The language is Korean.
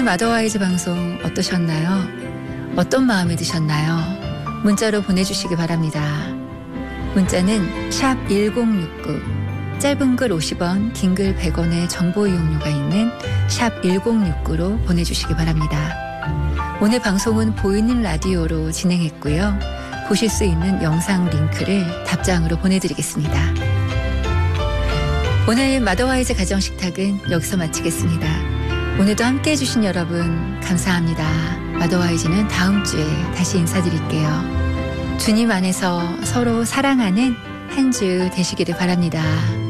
오늘 마더와이즈 방송 어떠셨나요? 어떤 마음이 드셨나요? 문자로 보내주시기 바랍니다. 문자는 샵 1069, 짧은 글 50원, 긴 글 100원의 정보 이용료가 있는 샵 1069로 보내주시기 바랍니다. 오늘 방송은 보이는 라디오로 진행했고요. 보실 수 있는 영상 링크를 답장으로 보내드리겠습니다. 오늘 마더와이즈 가정식탁은 여기서 마치겠습니다. 오늘도 함께해 주신 여러분 감사합니다. 마더와이즈는 다음 주에 다시 인사드릴게요. 주님 안에서 서로 사랑하는 한 주 되시기를 바랍니다.